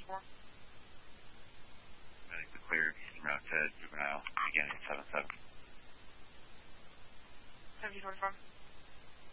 744. Ready to clear en route to Juvenile, beginning 77. 1744.